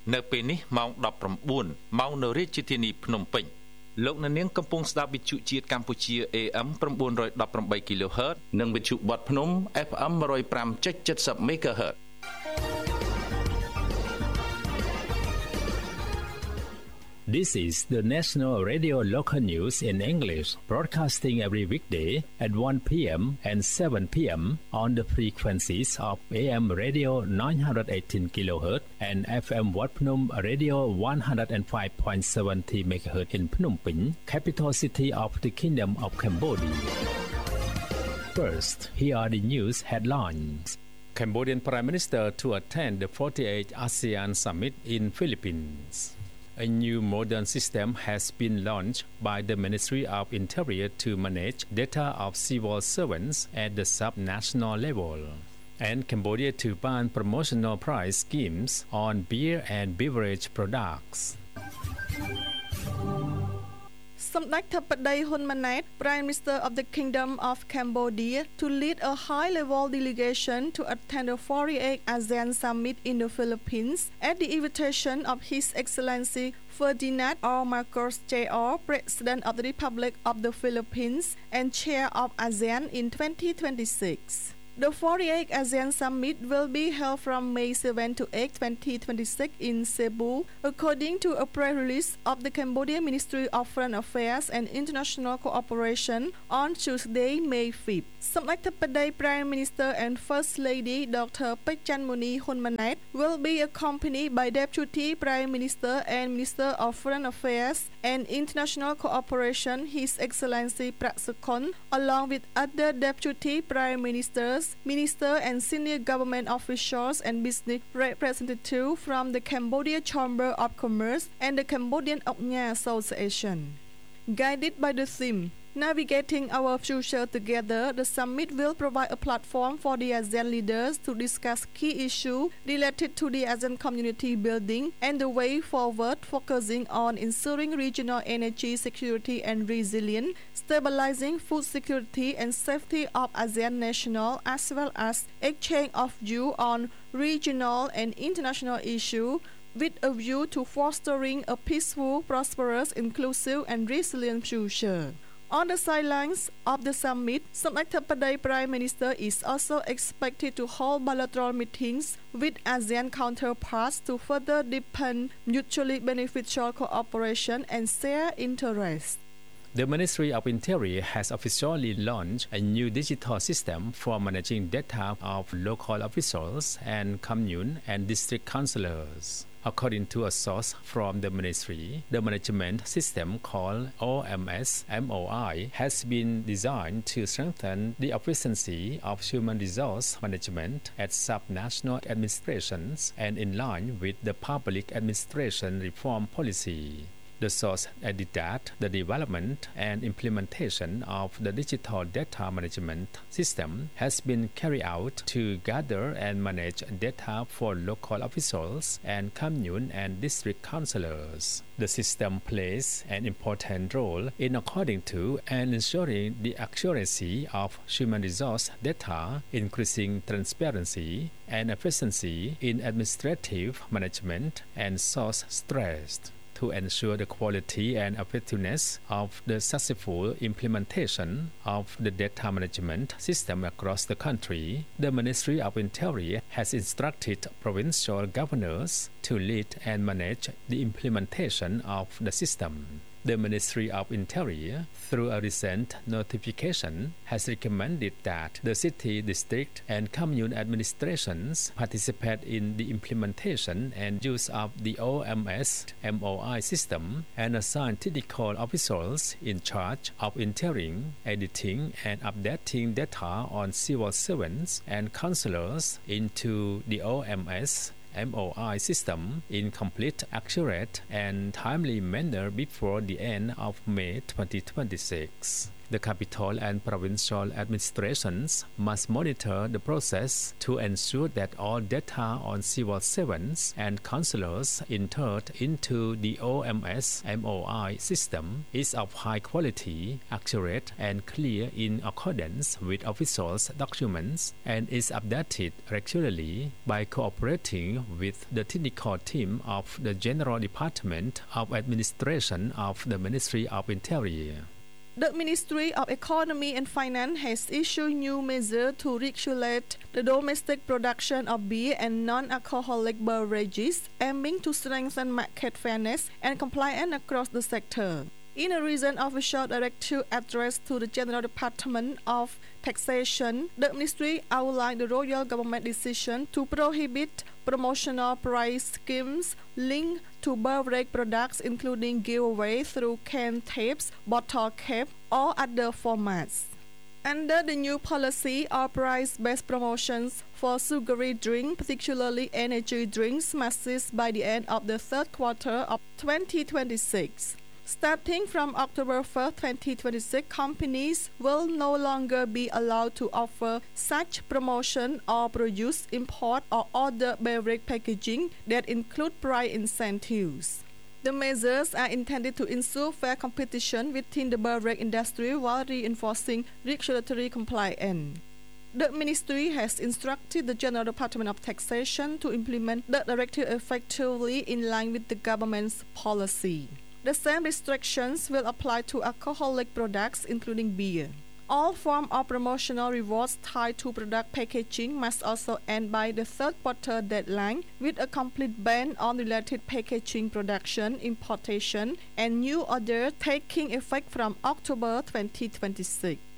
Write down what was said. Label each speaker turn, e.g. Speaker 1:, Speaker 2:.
Speaker 1: នៅពេលនេះម៉ោង 19 ម៉ោងនៅរាជធានីភ្នំពេញលោកអ្នកនាងកំពុងស្ដាប់វិទ្យុជាតិកម្ពុជា AM 918 kHz និងវិទ្យុបទភ្នំ FM 105.70 MHz
Speaker 2: This is the National Radio Local News in English, broadcasting every weekday at 1 p.m. and 7 p.m. on the frequencies of AM Radio 918 kHz and FM Wat Phnom Radio 105.70 MHz in Phnom Penh, capital city of the Kingdom of Cambodia. First, here are the news headlines. Cambodian Prime Minister to attend the 48th ASEAN Summit in Philippines. A new modern system has been launched by the Ministry of Interior to manage data of civil servants at the sub-national level. And Cambodia to ban promotional price schemes on beer and beverage products.
Speaker 3: សម្ដេចធិបតីហ៊ុនម៉ាណែត Prime Minister of the Kingdom of Cambodia to lead a high-level delegation to attend the 48th ASEAN Summit in the Philippines at the invitation of His Excellency Ferdinand R. Marcos Jr., President of the Republic of the Philippines and Chair of ASEAN in 2026. The 48th ASEAN Summit will be held from May 7 to 8, 2026 in Cebu, according to a press release of the Cambodia Ministry of Foreign Affairs and International Cooperation on Tuesday, May 5th. សម្ដេចធិបតី Prime Minister and First Lady Dr. Pechanmuni Hunmanet will be accompanied by Deputy Prime Minister and Minister of Foreign Affairs and International Cooperation, His Excellency Prak Sokhonn, along with other Deputy Prime Ministers, Minister and senior government officials and business representatives from the Cambodia Chamber of Commerce and the Cambodian Ognya Association. Guided by the theme Navigating Our Future Together, the summit will provide a platform for the ASEAN leaders to discuss key issues related to the ASEAN community building and the way forward, focusing on ensuring regional energy security and resilience, stabilizing food security and safety of ASEAN nationals, as well as exchange of views on regional and international issues with a view to fostering a peaceful, prosperous, inclusive and resilient future. On the sidelines of the summit, Samdech Theppaday Prime Minister is also expected to hold bilateral meetings with ASEAN counterparts to further deepen mutually beneficial cooperation and share interests.
Speaker 2: The Ministry of Interior has officially launched a new digital system for managing data of local officials and commune and district councillors. According to a source from the ministry, the management system called OMS-MOI has been designed to strengthen the efficiency of human resource management at sub-national administrations and in line with the public administration reform policy. The source added that the development and implementation of the digital data management system has been carried out to gather and manage data for local officials and commune and district councillors. The system plays an important role in according to and ensuring the accuracy of human resource data, increasing transparency and efficiency in administrative management and source stressed. To ensure the quality and effectiveness of the successful implementation of the data management system across the country, the Ministry of Interior has instructed provincial governors to lead and manage the implementation of the system. The Ministry of Interior, through a recent notification, has recommended that the city, district, and commune administrations participate in the implementation and use of the OMS-MOI system and assign technical officials in charge of entering, editing, and updating data on civil servants and councillors into the OMS-MOI system in complete, accurate, and timely manner before the end of May 2026. The capital and provincial administrations must monitor the process to ensure that all data on civil servants and councillors entered into the OMS MOI system is of high quality, accurate and clear in accordance with officials' documents and is updated regularly by cooperating with the technical team of the General Department of Administration of the Ministry of Interior.
Speaker 3: The Ministry of Economy and Finance has issued new measures to regulate the domestic production of beer and non-alcoholic beverages, aiming to strengthen market fairness and compliance across the sector. In a recent official directive addressed to the General Department of Taxation, the Ministry outlined the Royal Government decision to prohibit promotional price schemes linked to beverage products, including giveaway through can tapes, bottle cap, or other formats. Under the new policy, all price-based promotions for sugary drinks, particularly energy drinks, must cease by the end of the third quarter of 2026. Starting from October 1, 2026, companies will no longer be allowed to offer such promotion or produce, import, or other beverage packaging that include price incentives. The measures are intended to ensure fair competition within the beverage industry while reinforcing regulatory compliance. The Ministry has instructed the General Department of Taxation to implement the directive effectively in line with the government's policy. The same restrictions will apply to alcoholic products, including beer. All forms of promotional rewards tied to product packaging must also end by the third quarter deadline, with a complete ban on related packaging production, importation, and new orders taking effect from October 2026.